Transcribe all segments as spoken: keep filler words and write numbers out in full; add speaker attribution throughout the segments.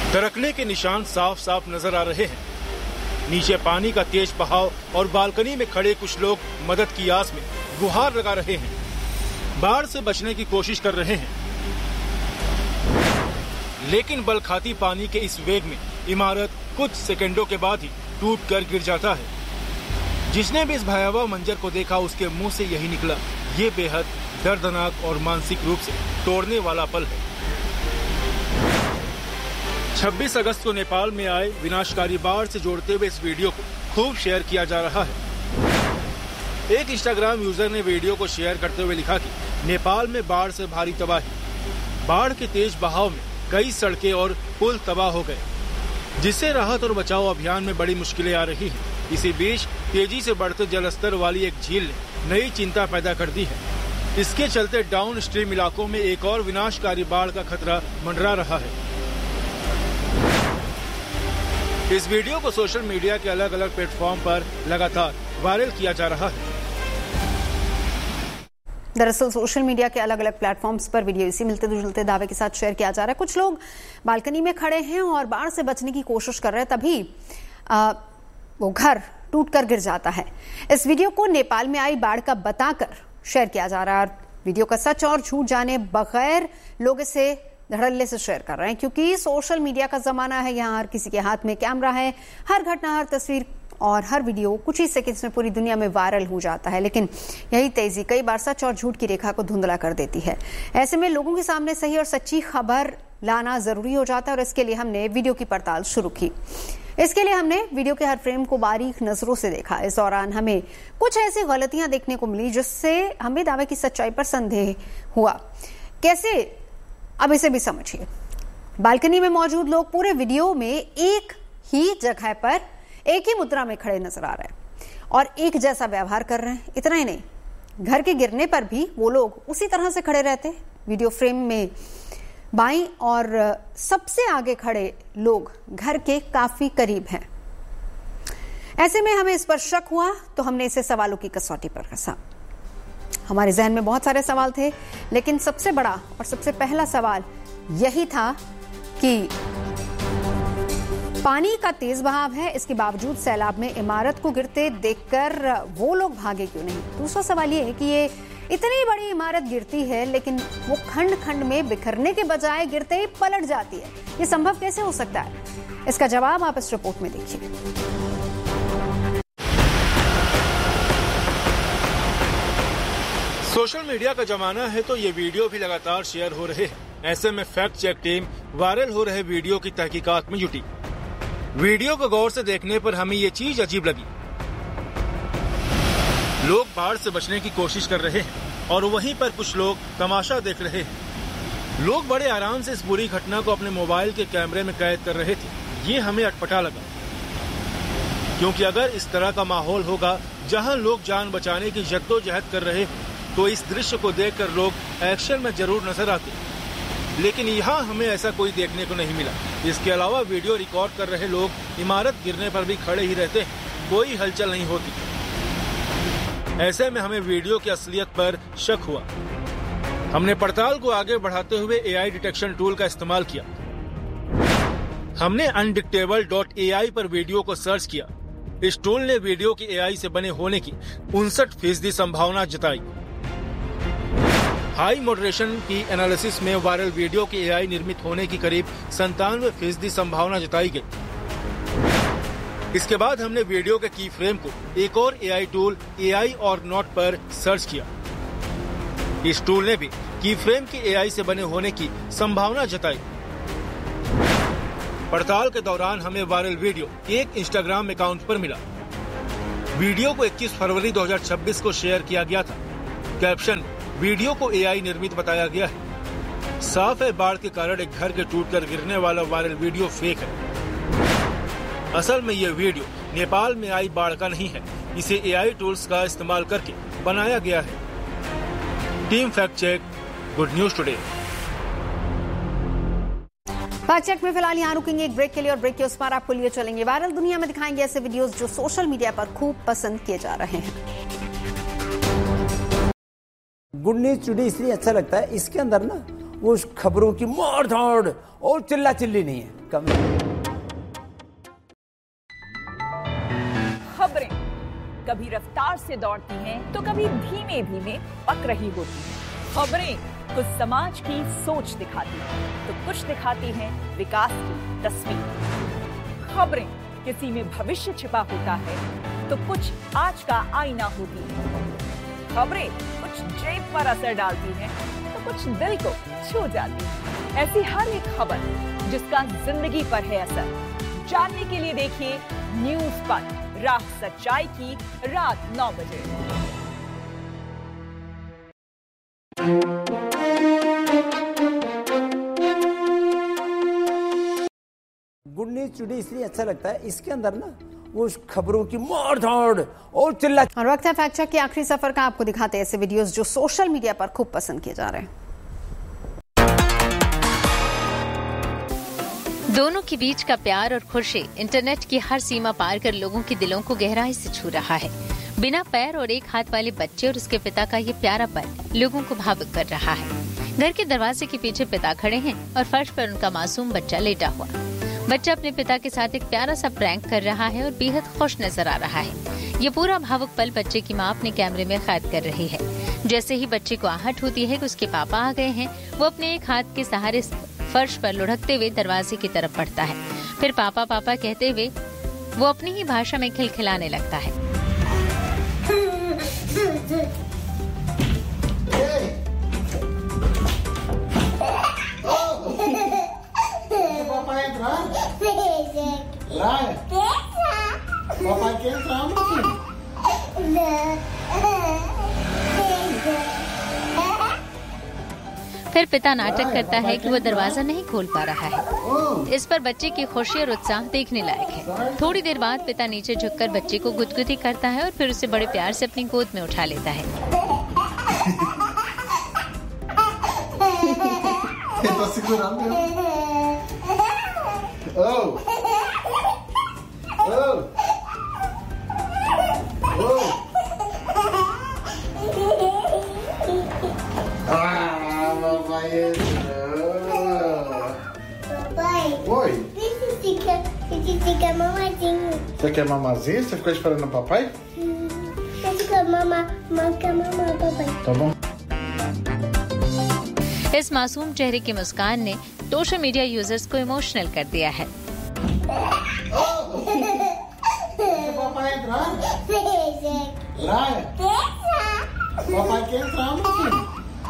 Speaker 1: दरकने के निशान साफ साफ नजर आ रहे हैं। नीचे पानी का तेज बहाव और बालकनी में खड़े कुछ लोग मदद की आस में गुहार लगा रहे हैं, बाढ़ से बचने की कोशिश कर रहे हैं। लेकिन बलखाती पानी के इस वेग में इमारत कुछ सेकंडों के बाद ही टूट कर गिर जाता है। जिसने भी इस भयावह मंजर को देखा उसके मुंह से यही निकला, ये बेहद दर्दनाक और मानसिक रूप से तोड़ने वाला पल है। छब्बीस अगस्त को नेपाल में आए विनाशकारी बाढ़ से जोड़ते हुए इस वीडियो को खूब शेयर किया जा रहा है। एक इंस्टाग्राम यूजर ने वीडियो को शेयर करते हुए लिखा कि नेपाल में बाढ़ से भारी तबाही, बाढ़ के तेज बहाव में कई सड़कें और पुल तबाह हो गए, जिससे राहत और बचाव अभियान में बड़ी मुश्किलें आ रही हैं। इसी बीच तेजी से बढ़ते जलस्तर वाली एक झील ने नई चिंता पैदा कर दी है। इसके चलते डाउन स्ट्रीम इलाकों में एक और विनाशकारी बाढ़ का खतरा मंडरा रहा है। इस वीडियो को सोशल मीडिया के अलग अलग प्लेटफॉर्म पर लगातार वायरल किया जा रहा है।
Speaker 2: दरअसल सोशल मीडिया के अलग अलग प्लेटफॉर्म्स पर वीडियो इसी मिलते जुलते दावे के साथ शेयर किया जा रहा है। कुछ लोग बालकनी में खड़े हैं और बाढ़ से बचने की कोशिश कर रहे हैं, तभी आ, वो घर टूटकर गिर जाता है। इस वीडियो को नेपाल में आई बाढ़ का बताकर शेयर किया जा रहा है। वीडियो का सच और झूठ जाने बगैर लोग इसे धड़ल्ले से शेयर कर रहे हैं, क्योंकि सोशल मीडिया का जमाना है। यहाँ हर किसी के हाथ में कैमरा है, हर घटना, हर तस्वीर और हर वीडियो कुछ ही सेकंड्स में पूरी दुनिया में वायरल हो जाता है। लेकिन यही तेजी कई बार सच और झूठ की रेखा को धुंधला कर देती है। ऐसे में लोगों के सामने सही और सच्ची खबर लाना जरूरी हो जाता है और इसके लिए हमने वीडियो की पड़ताल शुरू की। इसके लिए हमने वीडियो के हर फ्रेम को बारीक नजरों से देखा। इस दौरान हमें कुछ ऐसी गलतियां देखने को मिली जिससे हमें दावे की सच्चाई पर संदेह हुआ। कैसे, अब इसे भी समझिए। बालकनी में मौजूद लोग पूरे वीडियो में एक ही जगह पर एक ही मुद्रा में खड़े नजर आ रहे हैं और एक जैसा व्यवहार कर रहे हैं। इतना ही नहीं, घर के गिरने पर भी वो लोग उसी तरह से खड़े रहते हैं। वीडियो फ्रेम में बाईं और सबसे आगे खड़े लोग घर के काफी करीब हैं। ऐसे में हमें इस पर शक हुआ तो हमने इसे सवालों की कसौटी पर कसा। हमारे जहन में बहुत सारे सवाल थे, लेकिन सबसे बड़ा और सबसे पहला सवाल यही था कि पानी का तेज बहाव है, इसके बावजूद सैलाब में इमारत को गिरते देखकर वो लोग भागे क्यों नहीं। दूसरा सवाल ये है कि ये इतनी बड़ी इमारत गिरती है लेकिन वो खंड खंड में बिखरने के बजाय गिरते ही पलट जाती है। ये संभव कैसे हो सकता है? इसका जवाब आप इस रिपोर्ट में देखिए।
Speaker 1: सोशल मीडिया का जमाना है तो ये वीडियो भी लगातार शेयर हो रहे हैं। ऐसे में फैक्ट चेक टीम वायरल हो रहे वीडियो की तहकीकात में जुटी। वीडियो को गौर से देखने पर हमें ये चीज अजीब लगी। लोग बाढ़ से बचने की कोशिश कर रहे हैं और वहीं पर कुछ लोग तमाशा देख रहे हैं। लोग बड़े आराम से इस बुरी घटना को अपने मोबाइल के कैमरे में कैद कर रहे थे। ये हमें अटपटा लगा, क्योंकि अगर इस तरह का माहौल होगा जहां लोग जान बचाने की जद्दोजहद कर रहे हैं तो इस दृश्य को देखकर लोग एक्शन में जरूर नजर आते, लेकिन यहाँ हमें ऐसा कोई देखने को नहीं मिला। इसके अलावा वीडियो रिकॉर्ड कर रहे लोग इमारत गिरने पर भी खड़े ही रहते हैं, कोई हलचल नहीं होती। ऐसे में हमें वीडियो की असलियत पर शक हुआ। हमने पड़ताल को आगे बढ़ाते हुए एआई डिटेक्शन टूल का इस्तेमाल किया। हमने अनडिक्टेबल डॉट ए आई पर वीडियो को सर्च किया। इस टूल ने वीडियो की एआई से बने होने की उनसठ फीसदी संभावना जताई। हाई मॉडरेशन की एनालिसिस में वायरल वीडियो की एआई निर्मित होने की करीब संतानवे फीसदी संभावना जताई गई। इसके बाद हमने वीडियो के की फ्रेम को एक और एआई टूल एआई और नॉट पर सर्च किया। इस टूल ने भी की फ्रेम की एआई से बने होने की संभावना जताई। पड़ताल के दौरान हमें वायरल वीडियो एक इंस्टाग्राम अकाउंट पर मिला। वीडियो को इक्कीस फरवरी दो हज़ार छब्बीस को शेयर किया गया था। कैप्शन वीडियो को एआई निर्मित बताया गया है। साफ है, बाढ़ के कारण एक घर के टूटकर गिरने वाला वायरल वीडियो फेक है। असल में यह वीडियो नेपाल में आई बाढ़ का नहीं है, इसे एआई टूल्स का इस्तेमाल करके बनाया गया है। Team fact check, good news today.
Speaker 2: Fact check में फिलहाल यहाँ रुकेंगे एक ब्रेक के लिए और ब्रेक के उस पार आपको लिए चलेंगे। वायरल दुनिया में दिखाएंगे ऐसे वीडियोस जो सोशल मीडिया पर खूब पसंद किए जा रहे हैं।
Speaker 3: गुड न्यूज टुडे इसलिए अच्छा लगता है, इसके अंदर ना उस खबरों की मार धाड़ और चिल्ला चिल्ली नहीं है। कम
Speaker 4: खबरें कभी रफ्तार से दौड़ती हैं तो कभी धीमे धीमे पक रही होती हैं। खबरें कुछ समाज की सोच दिखाती हैं तो कुछ दिखाती हैं विकास की तस्वीर। खबरें किसी में भविष्य छिपा होता है तो कुछ आज का आईना होती है। खबरें कुछ जेब पर असर डालती हैं तो कुछ दिल को छू जाती है। ऐसी हर एक खबर जिसका जिंदगी पर है असर, जानने के लिए देखिए न्यूज़ पर राह सच्चाई की रात नौ बजे।
Speaker 3: गुड न्यूज टुडे इसलिए अच्छा लगता है, इसके अंदर ना उस खबरों की मार धाड़ और चिल्ला।
Speaker 2: और वक्त है फैक्ट चेक के आखिरी सफर का। आपको दिखाते हैं ऐसे वीडियोस जो सोशल मीडिया पर खूब पसंद किए जा रहे हैं।
Speaker 5: दोनों के बीच का प्यार और खुशी इंटरनेट की हर सीमा पार कर लोगों के दिलों को गहराई से छू रहा है। बिना पैर और एक हाथ वाले बच्चे और उसके पिता का ये प्यारा पल लोगों को भावुक कर रहा है। घर के दरवाजे के पीछे पिता खड़े हैं और फर्श पर उनका मासूम बच्चा लेटा हुआ। बच्चा अपने पिता के साथ एक प्यारा सा प्रैंक कर रहा है और बेहद खुश नजर आ रहा है। ये पूरा भावुक पल बच्चे की माँ अपने कैमरे में कैद कर रही है। जैसे ही बच्चे को आहट होती है कि उसके पापा आ गए हैं, वो अपने एक हाथ के सहारे फर्श पर लुढ़कते हुए दरवाजे की तरफ बढ़ता है। फिर पापा पापा कहते हुए वो अपनी ही भाषा में खिलखिलाने लगता है। फिर पिता नाटक करता है कि वो दरवाजा नहीं खोल पा रहा है। इस पर बच्चे की खुशी और उत्साह देखने लायक है। थोड़ी देर बाद पिता नीचे झुककर बच्चे को गुदगुदी करता है और फिर उसे बड़े प्यार से अपनी गोद में उठा लेता है।
Speaker 6: Oi. Você fica mamazinho. Você quer mamazinho? Você ficou esperando o papai? Você fica mama, mama, mama, papai. Tá bom.
Speaker 5: इस मासूम चेहरे की मुस्कान ने सोशल मीडिया यूजर्स को इमोशनल कर दिया है।
Speaker 6: Papai entrar? Lá. Papai quer entrar, meu filho.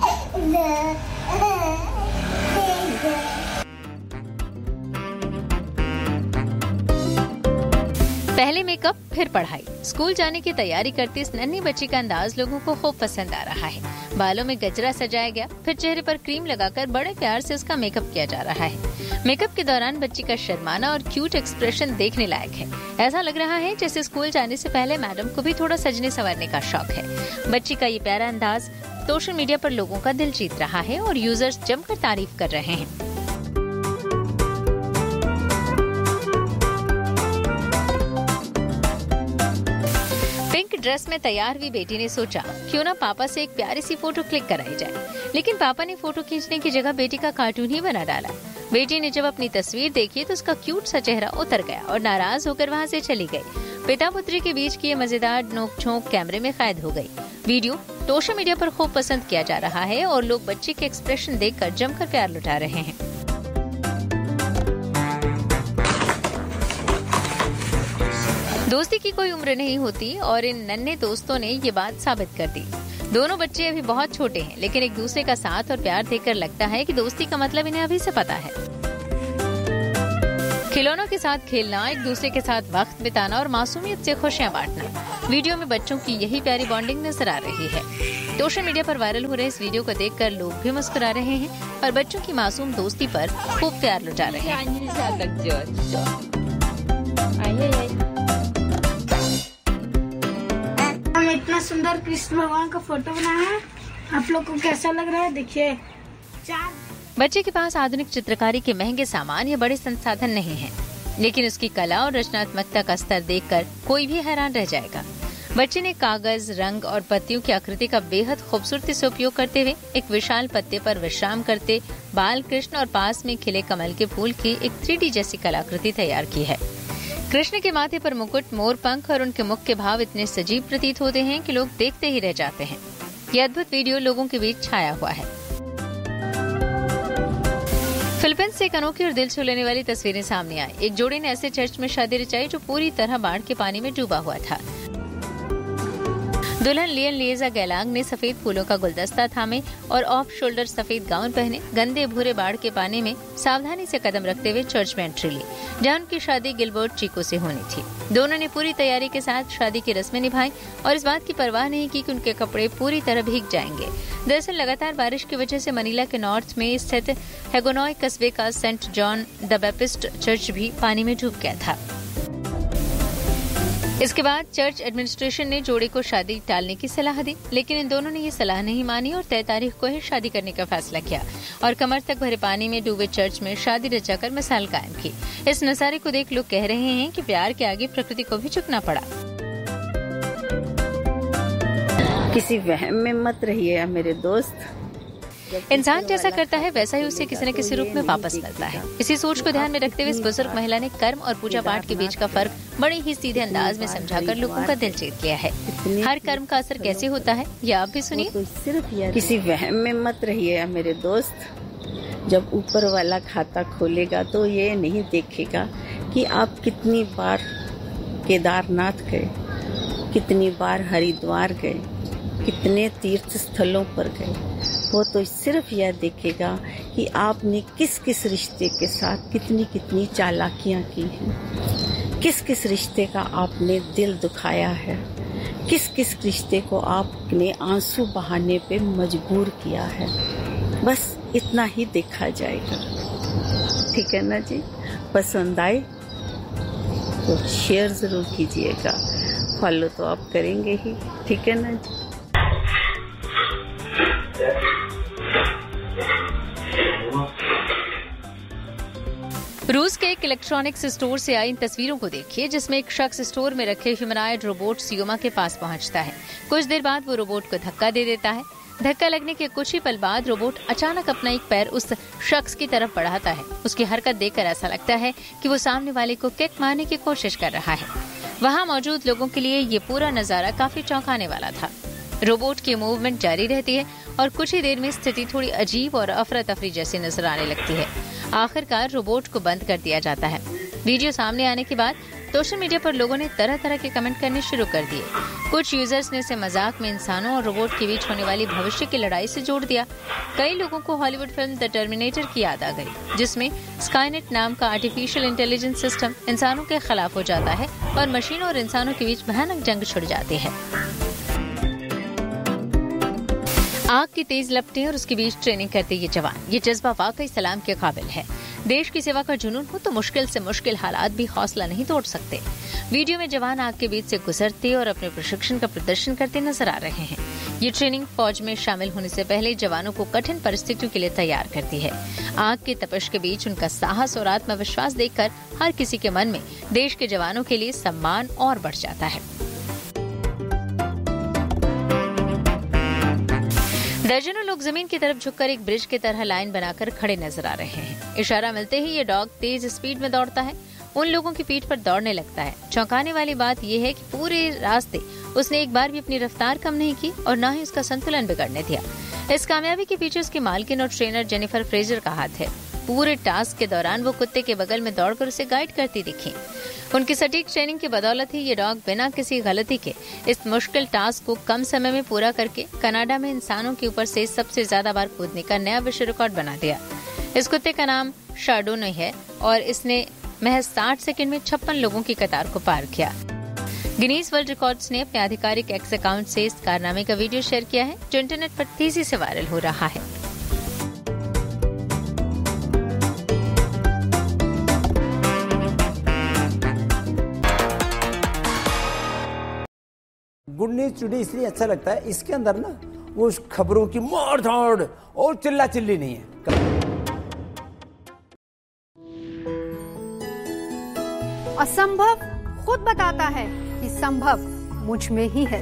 Speaker 5: पहले मेकअप फिर पढ़ाई। स्कूल जाने की तैयारी करती इस नन्ही बच्ची का अंदाज लोगों को खूब पसंद आ रहा है। बालों में गजरा सजाया गया, फिर चेहरे पर क्रीम लगाकर बड़े प्यार से उसका मेकअप किया जा रहा है। मेकअप के दौरान बच्ची का शर्माना और क्यूट एक्सप्रेशन देखने लायक है। ऐसा लग रहा है जैसे स्कूल जाने से पहले मैडम को भी थोड़ा सजने संवरने का शौक है। बच्ची का ये प्यारा अंदाज सोशल मीडिया पर लोगों का दिल जीत रहा है और यूजर्स जमकर तारीफ कर रहे हैं। ड्रेस में तैयार हुई बेटी ने सोचा क्यों ना पापा से एक प्यारी सी फोटो क्लिक कराई जाए, लेकिन पापा ने फोटो खींचने की जगह बेटी का कार्टून ही बना डाला। बेटी ने जब अपनी तस्वीर देखी तो उसका क्यूट सा चेहरा उतर गया और नाराज होकर वहां से चली गई। पिता पुत्री के बीच की ये मजेदार नोक-झोंक कैमरे में कैद हो गई। वीडियो सोशल मीडिया पर खूब पसंद किया जा रहा है और लोग बच्चे के एक्सप्रेशन देखकर जमकर प्यार लुटा रहे हैं। दोस्ती की कोई उम्र नहीं होती और इन नन्हे दोस्तों ने ये बात साबित कर दी। दोनों बच्चे अभी बहुत छोटे हैं, लेकिन एक दूसरे का साथ और प्यार देखकर लगता है कि दोस्ती का मतलब इन्हें अभी से पता है। खिलौनों के साथ खेलना, एक दूसरे के साथ वक्त बिताना और मासूमियत से खुशियां बांटना, वीडियो में बच्चों की यही प्यारी बॉन्डिंग नजर आ रही है। सोशल मीडिया पर वायरल हो रहे इस वीडियो को देखकर लोग भी मुस्कुरा रहे हैं और बच्चों की मासूम दोस्ती पर खूब प्यार लुटा रहे हैं।
Speaker 7: इतना सुंदर कृष्ण भगवान का फोटो बनाया है, आप लोग को कैसा लग रहा है? देखिए, चार
Speaker 5: बच्चे के पास आधुनिक चित्रकारी के महंगे सामान या बड़े संसाधन नहीं हैं, लेकिन उसकी कला और रचनात्मकता का स्तर देखकर कोई भी हैरान रह जाएगा। बच्चे ने कागज, रंग और पत्तियों की आकृति का बेहद खूबसूरती से उपयोग करते हुए एक विशाल पत्ते पर विश्राम करते बाल कृष्ण और पास में खिले कमल के फूल की एक थ्री डी जैसी कलाकृति तैयार की है। कृष्ण के माथे पर मुकुट, मोर पंख और उनके मुख के भाव इतने सजीव प्रतीत होते हैं कि लोग देखते ही रह जाते हैं। यह अद्भुत वीडियो लोगों के बीच छाया हुआ है। फिलीपींस से एक अनोखी और दिल छू लेने वाली तस्वीरें सामने आई। एक जोड़ी ने ऐसे चर्च में शादी रचाई जो पूरी तरह बाढ़ के पानी में डूबा हुआ था। दुल्हन लियन लिएजा गैलांग ने सफेद फूलों का गुलदस्ता थामे और ऑफ शोल्डर सफेद गाउन पहने गंदे भूरे बाढ़ के पानी में सावधानी से कदम रखते हुए चर्च में एंट्री ली, जहां उनकी शादी गिलबर्ट चिको से होनी थी। दोनों ने पूरी तैयारी के साथ शादी की रस्में निभाई और इस बात की परवाह नहीं की कि उनके कपड़े पूरी तरह भीग जाएंगे। दरअसल लगातार बारिश की वजह से मनीला के नॉर्थ में स्थित हेगोनॉय कस्बे का Saint John the Baptist church भी पानी में डूब गया था। इसके बाद चर्च एडमिनिस्ट्रेशन ने जोड़े को शादी टालने की सलाह दी, लेकिन इन दोनों ने ये सलाह नहीं मानी और तय तारीख को ही शादी करने का फैसला किया और कमर तक भरे पानी में डूबे चर्च में शादी रचाकर मिसाल कायम की। इस नजारे को देख लोग कह रहे हैं कि प्यार के आगे प्रकृति को भी झुकना पड़ा।
Speaker 8: किसी वहम में मत रहिए मेरे दोस्त।
Speaker 5: इंसान जैसा करता है वैसा ही उसे किसी न किसी रूप में वापस मिलता है। इसी सोच को ध्यान में रखते हुए इस बुजुर्ग महिला ने कर्म और पूजा पाठ के बीच का फर्क बड़े ही सीधे अंदाज में समझाकर लोगों का दिल जीत लिया है। हर कर्म का असर कैसे होता है ये आप भी सुनिए।
Speaker 8: तो सिर्फ किसी वहम में मत रहिए मेरे दोस्त। जब ऊपर वाला खाता खोलेगा तो ये नहीं देखेगा कि आप कितनी बार केदारनाथ गए, कितनी बार हरिद्वार गए, कितने तीर्थ स्थलों पर गए। वो तो सिर्फ यह देखेगा कि आपने किस किस रिश्ते के साथ कितनी कितनी चालाकियां की हैं, किस किस रिश्ते का आपने दिल दुखाया है, किस किस रिश्ते को आपने आंसू बहाने पे मजबूर किया है। बस इतना ही देखा जाएगा। ठीक है ना जी? पसंद आए तो शेयर जरूर कीजिएगा, फॉलो तो आप करेंगे ही। ठीक है ना जी?
Speaker 5: रूस के एक इलेक्ट्रॉनिक्स स्टोर से आई इन तस्वीरों को देखिए, जिसमें एक शख्स स्टोर में रखे ह्यूमनॉइड रोबोट सियोमा के पास पहुंचता है। कुछ देर बाद वो रोबोट को धक्का दे देता है। धक्का लगने के कुछ ही पल बाद रोबोट अचानक अपना एक पैर उस शख्स की तरफ बढ़ाता है। उसकी हरकत देखकर ऐसा लगता है कि वो सामने वाले को किक मारने की कोशिश कर रहा है। वहाँ मौजूद लोगों के लिए ये पूरा नजारा काफी चौंकाने वाला था। रोबोट की मूवमेंट जारी रहती है और कुछ ही देर में स्थिति थोड़ी अजीब और अफरा तफरी जैसी नजर आने लगती है। आखिरकार रोबोट को बंद कर दिया जाता है। वीडियो सामने आने के बाद सोशल मीडिया पर लोगों ने तरह तरह के कमेंट करने शुरू कर दिए। कुछ यूजर्स ने इसे मजाक में इंसानों और रोबोट के बीच होने वाली भविष्य की लड़ाई से जोड़ दिया। कई लोगों को हॉलीवुड फिल्म द टर्मिनेटर की याद आ गई, जिसमें स्काईनेट नाम का आर्टिफिशियल इंटेलिजेंस सिस्टम इंसानों के खिलाफ हो जाता है और मशीनों और इंसानों के बीच भयानक जंग छिड़ जाती है। आग की तेज लपटें और उसके बीच ट्रेनिंग करते ये जवान, ये जज्बा वाकई सलाम के काबिल है। देश की सेवा का जुनून हो तो मुश्किल से मुश्किल हालात भी हौसला नहीं तोड़ सकते। वीडियो में जवान आग के बीच से गुजरते और अपने प्रशिक्षण का प्रदर्शन करते नजर आ रहे हैं। ये ट्रेनिंग फौज में शामिल होने से पहले जवानों को कठिन परिस्थितियों के लिए तैयार करती है। आग की तपश के बीच उनका साहस और आत्मविश्वास देखकर हर किसी के मन में देश के जवानों के लिए सम्मान और बढ़ जाता है। दर्जनों लोग जमीन की तरफ झुककर एक ब्रिज की तरह लाइन बनाकर खड़े नजर आ रहे हैं। इशारा मिलते ही ये डॉग तेज स्पीड में दौड़ता है, उन लोगों की पीठ पर दौड़ने लगता है। चौंकाने वाली बात यह है कि पूरे रास्ते उसने एक बार भी अपनी रफ्तार कम नहीं की और न ही उसका संतुलन बिगड़ने दिया। इस कामयाबी के पीछे उसकी मालकिन और ट्रेनर जेनिफर फ्रेजर का हाथ है। पूरे टास्क के दौरान वो कुत्ते के बगल में दौड़कर उसे गाइड करती दिखी। उनकी सटीक ट्रेनिंग की बदौलत ही ये डॉग बिना किसी गलती के इस मुश्किल टास्क को कम समय में पूरा करके कनाडा में इंसानों के ऊपर से सबसे ज्यादा बार कूदने का नया विश्व रिकॉर्ड बना दिया। इस कुत्ते का नाम शार्डोने है और इसने महज साठ सेकंड में छप्पन लोगों की कतार को पार किया। गिनीज वर्ल्ड रिकॉर्ड्स ने अपने आधिकारिक एक्स अकाउंट से इस कारनामे का वीडियो शेयर किया है, जो इंटरनेट पर तेजी से वायरल हो रहा है।
Speaker 3: गुड न्यूज टुडे इसलिए अच्छा लगता है, इसके अंदर ना वो खबरों की मार धाड़ और चिल्ला चिल्ली नहीं है।
Speaker 2: असंभव खुद बताता है कि संभव मुझ में ही है।